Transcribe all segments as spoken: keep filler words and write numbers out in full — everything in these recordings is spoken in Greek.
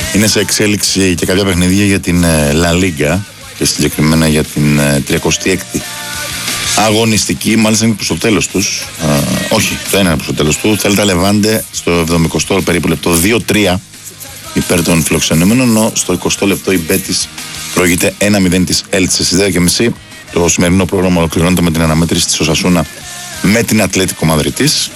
Είναι σε εξέλιξη και κάποια παιχνίδια για την La Liga και συγκεκριμένα για την τριακοστή έκτη αγωνιστική, μάλιστα είναι προς το τέλος τους. Α, όχι, δεν είναι προς το τέλος του. Θέλτα Λεβάντε στο εβδομηκοστό περίπου λεπτό δύο τρία υπέρ των φιλοξενούμενων, ενώ στο εικοστό λεπτό η Μπέτις προηγείται ένα μηδέν της Έλτσε. Στις δέκα και μισή το σημερινό πρόγραμμα ολοκληρώνεται με την αναμέτρηση της Οσασούνα με την Ατλέτικο Μαδριτής.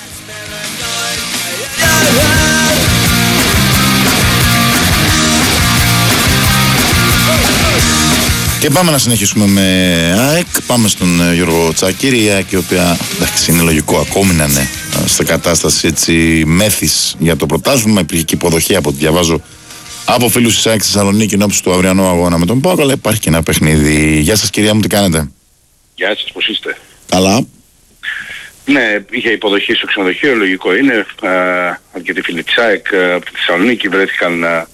Και πάμε να συνεχίσουμε με ΑΕΚ. Πάμε στον Γιώργο Τσακίρη. Η ΑΕΚ, η οποία εντάξει, είναι λογικό ακόμη να είναι σε κατάσταση έτσι μέθης για το πρωτάθλημα. Υπήρχε και υποδοχή από ό,τι διαβάζω από φίλους της ΑΕΚ στη Θεσσαλονίκη εν ώψη του αυριανού αγώνα με τον ΠΑΟΚ. Αλλά υπάρχει και ένα παιχνίδι. Γεια σας, κυρία μου, τι κάνετε? Γεια σας, πώς είστε? Καλά. Ναι, είχε υποδοχή στο ξενοδοχείο, λογικό είναι. Αρκετοί φίλοι της ΑΕΚ από τη Θεσσαλονίκη βρέθηκαν α,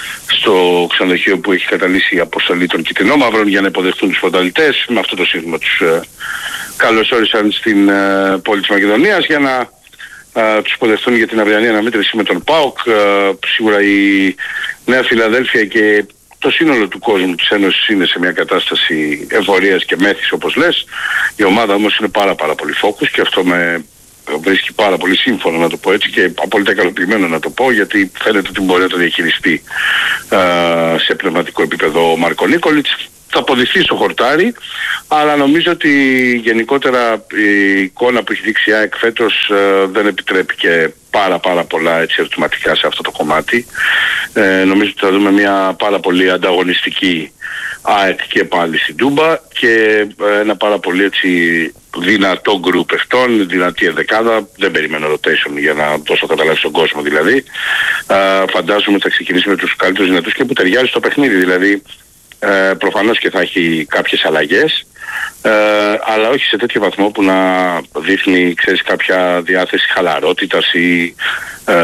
στο ξενοδοχείο που έχει καταλύσει η αποστολή των Κιτρινόμαυρων για να υποδεχτούν τους πρωταθλητές. Με αυτό το σύνθημα τους α, καλωσόρισαν στην α, πόλη της Μακεδονίας για να α, τους υποδεχτούν για την αυριανή αναμέτρηση με τον ΠΑΟΚ. Α, σίγουρα η Νέα Φιλαδέλφια και το σύνολο του κόσμου της Ένωσης είναι σε μια κατάσταση εφορίας και μέθης, όπως λες. Η ομάδα όμως είναι πάρα πάρα πολύ focus και αυτό με βρίσκει πάρα πολύ σύμφωνο, να το πω έτσι, και απόλυτα ικανοποιημένο να το πω, γιατί φαίνεται ότι μπορεί να το διαχειριστεί α, σε πνευματικό επίπεδο ο Μάρκο Νίκολιτς. Θα αποδειχθεί στο χορτάρι, αλλά νομίζω ότι γενικότερα η εικόνα που έχει δείξει η ΑΕΚ φέτος ε, δεν επιτρέπει και πάρα πάρα πολλά έτσι ερωτηματικά σε αυτό το κομμάτι. Ε, νομίζω ότι θα δούμε μια πάρα πολύ ανταγωνιστική ΑΕΚ και πάλι στην Τούμπα και ένα πάρα πολύ έτσι δυνατό γκρουπ παιχτών, δυνατή ενδεκάδα. Δεν περιμένω rotation για να δώσω καταλάβει στον κόσμο δηλαδή. Ε, φαντάζομαι ότι θα ξεκινήσει με τους καλύτερους δυνατούς και που ταιριάζει στο παιχνίδι, δηλαδή. Ε, προφανώς και θα έχει κάποιες αλλαγές, ε, αλλά όχι σε τέτοιο βαθμό που να δείχνει, ξέρεις, κάποια διάθεση χαλαρότητας ή ε,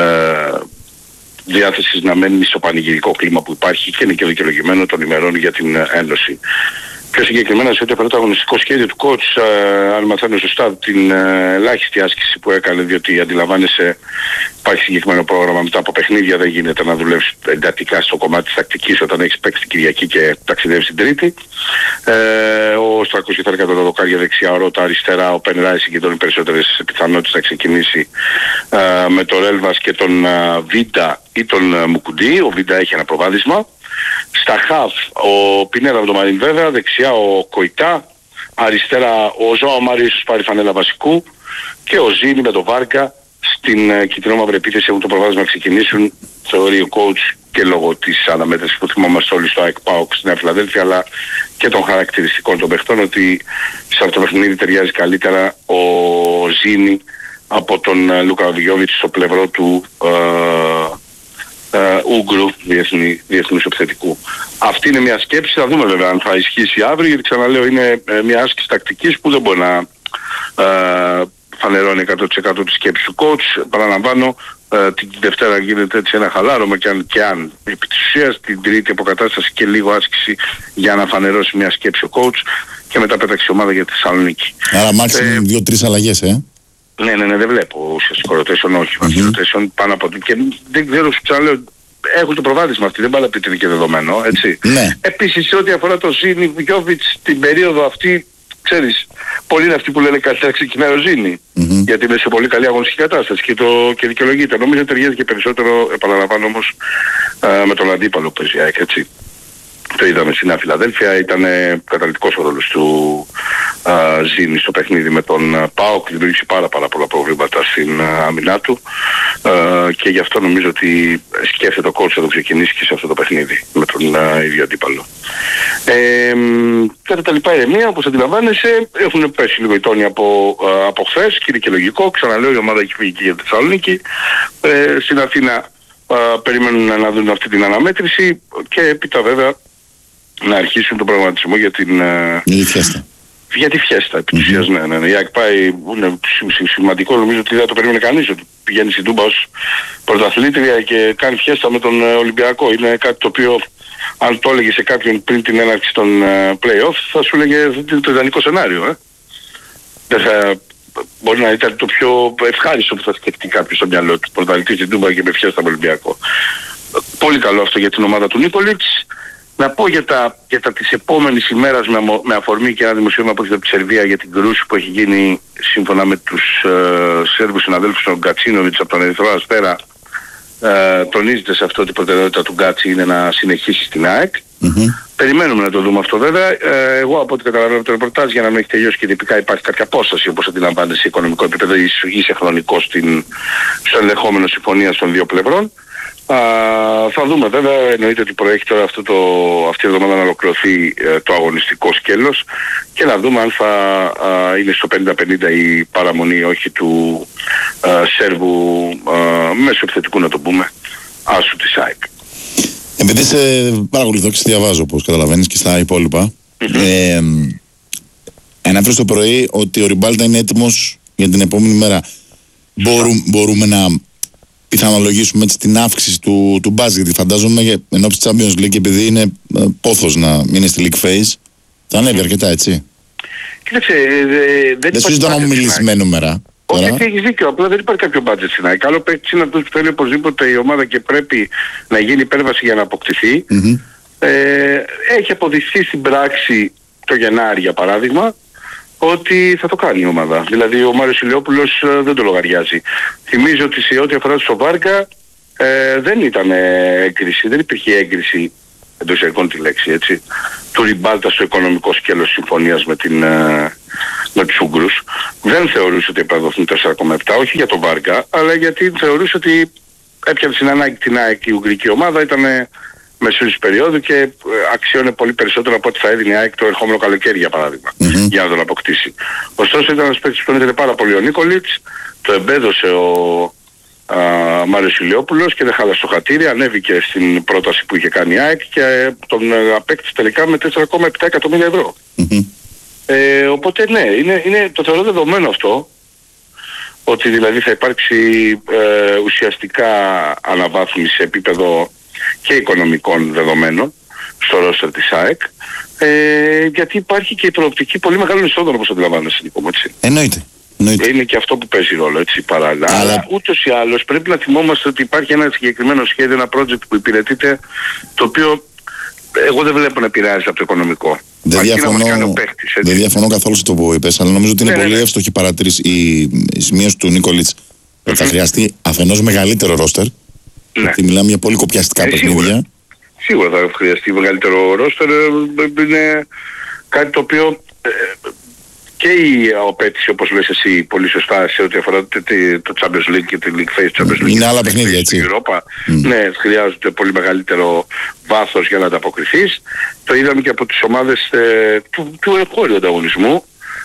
διάθεση να μένει στο πανηγυρικό κλίμα που υπάρχει και είναι και δικαιολογημένο των ημερών για την Ένωση. Πιο συγκεκριμένα σε ό,τι αφορά το αγωνιστικό σχέδιο του coach, ε, αν μαθαίνω σωστά την ε, ελάχιστη άσκηση που έκανε, διότι αντιλαμβάνεσαι υπάρχει συγκεκριμένο πρόγραμμα μετά από παιχνίδια, δεν γίνεται να δουλεύεις εντατικά στο κομμάτι της τακτικής όταν έχεις παίξει την Κυριακή και ταξιδεύεις την Τρίτη. Ε, ο Στράκος και θα έκανε το δοκάρια δεξιά, ο Ρώτα αριστερά, ο Πεν Ράι συγκεντρώνει περισσότερες πιθανότητες να ξεκινήσει ε, με τον Ρέλβας και τον ε, Βίντα ή τον ε, Μουκουντή. Ο Βίντα έχει ένα προβάδισμα. Στα χαφ ο Πινέδα με τον Μαρίν βέβαια, δεξιά ο Κοϊτά, αριστερά ο Ζωάο Μάριος πάρει φανέλα βασικού και ο Ζήνη με τον Βάρκα στην uh, κυτρινόμαυρη επίθεση έχουν το προβάδισμα να ξεκινήσουν, θεωρεί ο coach, και λόγω της αναμέτρησης που θυμόμαστε όλοι στο ΑΕΚ ΠΑΟΚ στη Νέα Φιλαδέλφια, αλλά και των χαρακτηριστικών των παιχτών, ότι σε αυτό το παιχνίδι ταιριάζει καλύτερα ο Ζήνη από τον uh, Λούκα Οδηγιόβιτς στο πλευρό του uh, Uh, Ούγκρου, διεθνή, διεθνούς επιθετικού. Αυτή είναι μια σκέψη, θα δούμε βέβαια αν θα ισχύσει αύριο, γιατί ξαναλέω είναι ε, μια άσκηση τακτικής που δεν μπορεί να ε, φανερώνει εκατό τοις εκατό τη σκέψη του coach. Παραλαμβάνω, ε, την Δευτέρα γίνεται έτσι ένα χαλάρωμα και αν, και αν επί της ουσίας την Τρίτη αποκατάσταση και λίγο άσκηση για να φανερώσει μια σκέψη ο coach και μετά πέταξε η ομάδα για τη Θεσσαλονίκη. Άρα μάξιμου δύο-τρεις αλλαγές, ε. Ναι, ναι, ναι, δεν βλέπω ουσιαστικό rotation, όχι. Mm-hmm. rotation πάνω από το. Και δεν ξέρω, ξαναλέω, έχουν το προβάδισμα αυτή, δεν πάει να πείτε είναι και δεδομένο, έτσι. Ναι. Επίσης, σε ό,τι αφορά το Ζήνη Βιόβιτς, την περίοδο αυτή, ξέρεις, πολλοί είναι αυτοί που λένε καλύτερα ξεκινάει ο Ζήνη. Mm-hmm. Γιατί είναι σε πολύ καλή αγωνιστική κατάσταση και, το, και δικαιολογείται. Νομίζω ταιριάζει και περισσότερο, επαναλαμβάνω όμως, α, με τον αντίπαλο που παίζει, έτσι. Το είδαμε στη Νέα Φιλαδέλφια, ήταν καταλυτικός ο ρόλος του α, Ζήνη στο παιχνίδι με τον ΠΑΟΚ, δημιούργησε πάρα πάρα πολλά προβλήματα στην α, άμυνά του α, και γι' αυτό νομίζω ότι σκέφτεται ο coach να το ξεκινήσει και σε αυτό το παιχνίδι με τον α, ίδιο αντίπαλο. Ε, κατά τα λοιπά ηρεμία, όπως αντιλαμβάνεσαι, έχουν πέσει λίγο οι τόνοι από, α, από χθες και είναι και λογικό. Ξαναλέω, η ομάδα έχει φύγει και για τη Θεσσαλονίκη. Ε, στην Αθήνα α, περιμένουν να δουν αυτή την αναμέτρηση και έπειτα βέβαια να αρχίσουν τον προγραμματισμό για την... Η φιέστα. Για τη φιέστα, επί της ουσίας, ναι, ναι, ναι. Η ΑΕΚ πάει, είναι σημαντικό, νομίζω ότι δεν το περίμενε κανείς, ότι πηγαίνει στην Τούμπα ως πρωταθλήτρια και κάνει φιέστα με τον Ολυμπιακό. Είναι κάτι το οποίο, αν το έλεγε σε κάποιον πριν την έναρξη των play-off, θα σου έλεγε το ιδανικό σενάριο, ε. Δεν θα... Μπορεί να ήταν το πιο ευχάριστο που θα σκεφτεί κάποιος στο μυαλό του, πρωταθλητής στην Τούμπα και με φιέστα με Ολυμπιακό. Πώς Πολύ καλό αυτό για την ομάδα του Νίκολιτς. Να πω για τα, για τα της επόμενης ημέρας με, με αφορμή και ένα δημοσίευμα που έχει από τη Σερβία για την κρούση που έχει γίνει σύμφωνα με τους ε, Σέρβους συναδέλφους του Γκατσίνοβιτς από τον Ερυθρό Αστέρα. Ε, τονίζεται σε αυτό ότι η προτεραιότητα του Γκάτσι είναι να συνεχίσει στην ΑΕΚ. Mm-hmm. Περιμένουμε να το δούμε αυτό βέβαια. Ε, εγώ από ό,τι καταλαβαίνω από το ρεπορτάζ, για να μην έχει τελειώσει και τυπικά υπάρχει κάποια απόσταση όπως αντιλαμβάνεται σε οικονομικό επίπεδο ή σε χρονικό στην, στο ενδεχόμενο συμφωνία των δύο πλευρών. Α, θα δούμε βέβαια, εννοείται ότι προέχει τώρα αυτό το, αυτή η εβδομάδα να ολοκληρωθεί ε, το αγωνιστικό σκέλος και να δούμε αν θα α, είναι στο πενήντα πενήντα η παραμονή ή όχι του α, Σέρβου μέσω επιθετικού, να το πούμε, άσου της ΑΕΚ. Επειδή σε παρακολουθώ και σε διαβάζω, όπως καταλαβαίνεις, και στα υπόλοιπα, mm-hmm. ε, ανέφερε το πρωί ότι ο Ριμπάλτα είναι έτοιμος για την επόμενη μέρα. Μπορού, μπορούμε να πιθανολογήσουμε έτσι την αύξηση του, του μπάζ, γιατί φαντάζομαι ενώπιση της Champions League, επειδή είναι ε, πόθος να είναι στη League Phase, θα ανέβει αρκετά, έτσι. Κοίταξε, ε, δεν δεν σου ζητώ να μου μιλήσει με νούμερα. Όχι, έχεις δίκιο, απλά δεν υπάρχει κάποιο budget στην ΑΕΚ. Άλλο παίκτης είναι αυτός που θέλει οπωσδήποτε η ομάδα και πρέπει να γίνει υπέρβαση για να αποκτηθεί. Mm-hmm. Ε, έχει αποδειχθεί στην πράξη το Γενάρη, για παράδειγμα, ότι θα το κάνει η ομάδα. Δηλαδή ο Μάριος Ηλιόπουλος ε, δεν το λογαριάζει. Θυμίζω ότι σε ό,τι αφορά στο Βάρκα ε, δεν ήταν έγκριση, δεν υπήρχε έγκριση, εντός εισαγωγικών τη λέξη, έτσι, του Ριμπάλτα στο οικονομικό σκέλος συμφωνίας με, την, ε, με τους Ούγγρους. Δεν θεωρούσε ότι έπρεπε να δοθούν τέσσερα κόμμα επτά, όχι για τον Βάρκα, αλλά γιατί θεωρούσε ότι έπιανε στην ανάγκη την ΑΕΚ η Ουγγρική ομάδα, ήταν μεσούς περίοδου και αξιώνε πολύ περισσότερο από ό,τι θα έδινε η ΑΕΚ το ερχόμενο καλοκαίρι, για παράδειγμα, mm-hmm. για να τον αποκτήσει. Ωστόσο ήταν ένας παίκτης που ήθελε πάρα πολύ ο Νίκολιτς, το εμπέδωσε ο α, Μάριος Ηλιόπουλος και δεν χάλασε το χατήρι, ανέβηκε στην πρόταση που είχε κάνει η ΑΕΚ και τον απέκτησε τελικά με τέσσερα κόμμα επτά εκατομμύρια ευρώ. Mm-hmm. Ε, οπότε ναι, είναι, είναι το θεωρώ δεδομένο αυτό, ότι δηλαδή θα υπάρξει ε, ουσιαστικά αναβάθμιση σε επίπεδο και οικονομικών δεδομένων στο ρόστερ της ΑΕΚ, ε, γιατί υπάρχει και η προοπτική πολύ μεγάλων εισόδων, όπως αντιλαμβάνεσαι, Νίκο μου, έτσι. Εννοείται. Εννοείται. Είναι και αυτό που παίζει ρόλο, έτσι, παράλληλα. Αλλά... Αλλά ούτως ή άλλως πρέπει να θυμόμαστε ότι υπάρχει ένα συγκεκριμένο σχέδιο, ένα project που υπηρετείται, το οποίο εγώ δεν βλέπω να επηρεάζει από το οικονομικό. Δεν διαφωνώ, παίχτης, δεν διαφωνώ καθόλου σε το που είπες, αλλά νομίζω ότι είναι ναι, πολύ ναι. εύστοχη παρατήρηση η, η σημείωση του Νίκολιτς. Mm-hmm. Θα χρειαστεί αφενός μεγαλύτερο ρόστερ. Ναι. Γιατί μιλάμε για πολύ κοπιαστικά ε, παιχνίδια. Σίγουρα. σίγουρα θα χρειαστεί μεγαλύτερο ρόστερ. Είναι κάτι το οποίο ε, και η απέτηση, όπως λες εσύ πολύ σωστά, σε ό,τι αφορά το, το Champions League και τη League Phase Champions League. Είναι άλλα παιχνίδια, έτσι. Στην Ευρώπα, mm. ναι, χρειάζεται πολύ μεγαλύτερο βάθος για να ανταποκριθείς. Το είδαμε και από τις ομάδες ε, του, του εγχώριου ανταγωνισμού.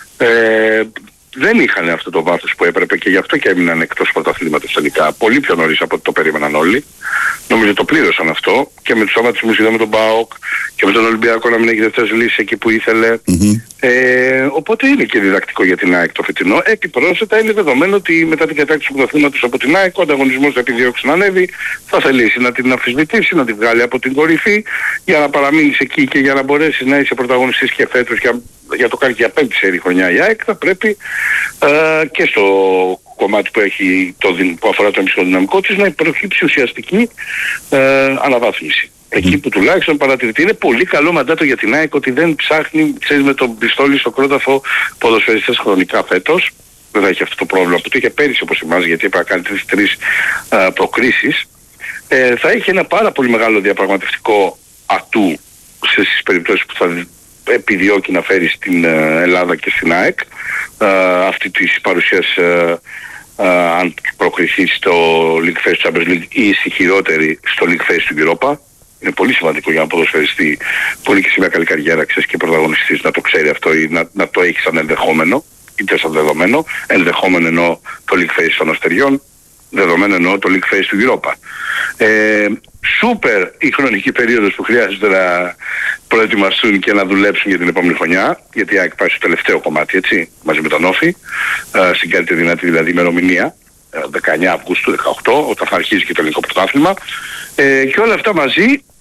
Ε, δεν είχαν αυτό το βάθος που έπρεπε και γι' αυτό και έμειναν εκτός πρωταθλήματος τελικά. Πολύ πιο νωρίς από ό,τι το περίμεναν όλοι. Νομίζω το πλήρωσαν αυτό και με τους τραυματισμούς είδαμε τον ΠΑΟΚ και με τον Ολυμπιακό να μην έχει δεύτερες λύσεις εκεί που ήθελε. Mm-hmm. Ε, οπότε είναι και διδακτικό για την ΑΕΚ το φετινό. Επιπρόσθετα είναι δεδομένο ότι μετά την κατάκτηση του πρωταθλήματος από την ΑΕΚ ο ανταγωνισμός θα επιδιώξει να ανέβει, θα θελήσει να την αμφισβητήσει, να την βγάλει από την κορυφή για να παραμείνεις εκεί και για να μπορέσεις να είσαι πρωταγωνιστής και φέτος για, για το κάνει για πέμπτη σερί χρονιά η ΑΕΚ, θα πρέπει ε, και στο κομμάτι που, έχει το, που αφορά το εμψυχοδυναμικό της να προκύψει ουσιαστική ε, αναβάθμιση. Mm. Εκεί που τουλάχιστον παρατηρείται είναι πολύ καλό μαντάτο για την ΑΕΚ ότι δεν ψάχνει, ξέρεις, με τον πιστόλι στο κρόταφο ποδοσφαιριστές χρονικά φέτος. Δεν θα έχει αυτό το πρόβλημα που το είχε πέρυσι, όπως θυμάσαι, γιατί έπρεπε να κάνει τρεις, τρεις α, προκρίσεις. Ε, θα έχει ένα πάρα πολύ μεγάλο διαπραγματευτικό ατού στις περιπτώσεις που θα επιδιώκει να φέρει στην ε, Ελλάδα και στην ΑΕΚ ε, αυτή της παρουσίας ε, ε, αν προκριθεί στο League Phase Champions League ή στη χειρότερη στο League Phase του Europa. Είναι πολύ σημαντικό για να ποδοσφαιριστεί που είναι και σε μια καλή καριέρα, ξέρεις, και πρωταγωνιστής, να το ξέρει αυτό ή να, να το έχει σαν ενδεχόμενο, είτε σαν δεδομένο. Ενδεχόμενο εννοώ το League Phase των Αστεριών, δεδομένο εννοώ το League Phase του Europa. Ε, σούπερ η χρονική περίοδος που χρειάζεται να προετοιμαστούν και να δουλέψουν για την επόμενη χρονιά, γιατί έχει πάει στο τελευταίο κομμάτι, έτσι, μαζί με τον Όφη, ε, στην καλύτερη δυνατή δηλαδή ημερομηνία, δεκαεννέα Αυγούστου δεκαοκτώ, όταν θα αρχίσει και το ελληνικό πρωτάθλημα. Ε, και όλα αυτά μαζί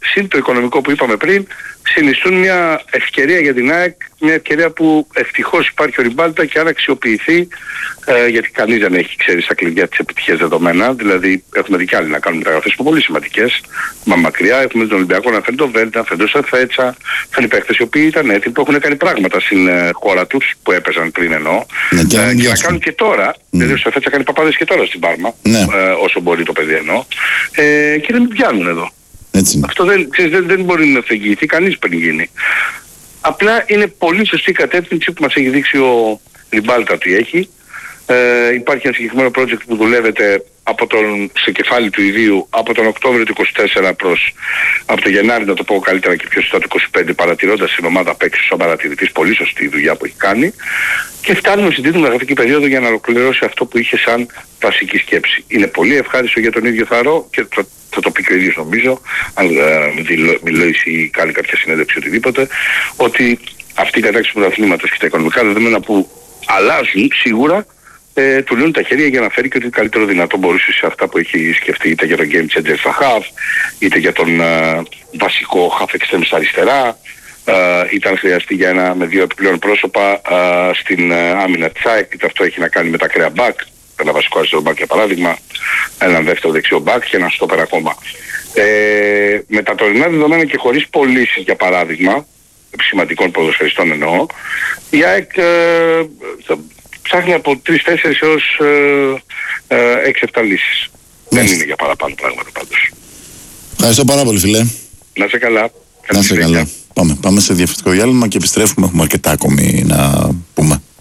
συν το οικονομικό που είπαμε πριν, συνιστούν μια ευκαιρία για την ΑΕΚ, μια ευκαιρία που ευτυχώς υπάρχει ο Ριμπάλτα και αν αξιοποιηθεί, ε, γιατί κανείς δεν έχει, ξέρει, στα κλειδιά της επιτυχίας δεδομένα, δηλαδή έχουμε δει κι άλλοι να κάνουν μεταγραφές που πολύ σημαντικές, μα μακριά, έχουμε τον Ολυμπιακό να φέρνει τον Βέντα, να φέρνει τον Σαφέτσα, φέρνει παίκτες οι οποίοι ήταν έτοιμοι, που έχουν κάνει πράγματα στην ε, χώρα τους, που έπαιζαν πριν εννοώ, ναι, και, ε, και να κάνουν και τώρα, mm. δηλαδή ο Σαφέτσα κάνει παπάδες και τώρα στην Πάρμα, ναι. ε, όσο μπορεί το παιδί εννοώ, ε, και δεν πιάνουν εδώ. Έτσι. Αυτό δεν, ξέρεις, δεν, δεν μπορεί να φεγγιηθεί κανείς πριν γίνει. Απλά είναι πολύ σωστή η κατεύθυνση που μας έχει δείξει ο Ριμπάλτα ότι έχει. Ε, υπάρχει ένα συγκεκριμένο project που δουλεύεται από τον, σε κεφάλι του ιδίου από τον Οκτώβριο του είκοσι τέσσερα προς από το Γενάρη, να το πω καλύτερα και πιο σωστά, του είκοσι πέντε, παρατηρώντας την ομάδα απ' έξω σαν παρατηρητής, πολύ σωστή η δουλειά που έχει κάνει, και φτάνουμε στην τρίτη μεταγραφική περίοδο για να ολοκληρώσει αυτό που είχε σαν βασική σκέψη. Είναι πολύ ευχάριστο για τον ίδιο Θαρό και θα, θα το πει και ο ίδιος νομίζω, αν ε, μιλήσει ή κάνει κάποια συνέντευξη οτιδήποτε, ότι αυτή η κατάξυση του πρωταθλήματος και τα οικονομικά δεδομένα που αλλάζουν σίγουρα, Ε, του λύνουν τα χέρια για να φέρει και ότι καλύτερο δυνατό μπορούσε σε αυτά που έχει σκεφτεί, είτε για τον game changer στα half, είτε για τον uh, βασικό half extreme στα αριστερά, uh, είτε αν χρειαστεί για ένα με δύο επιπλέον πρόσωπα uh, στην uh, άμυνα της ΑΕΚ, είτε αυτό έχει να κάνει με τα κρέα back, ένα βασικό αριστερό back για παράδειγμα, έναν δεύτερο δεξιό back και ένα στόπερ ακόμα. Ε, με τα τωρινά δεδομένα και χωρίς πωλήσεις για παράδειγμα, σημαντικών ποδοσφαιριστών εννοώ, η ΑΕΚ uh, θα, ψάχνει από τρεις τέσσερις έως έξι επτά λύσεις. Δεν είναι για παραπάνω πράγματα πάντως. Ευχαριστώ πάρα πολύ, φίλε. Να είσαι καλά. Να είσαι καλά. Πάμε, πάμε σε διαφορετικό διάλειμμα και επιστρέφουμε. Έχουμε αρκετά ακόμη να πούμε.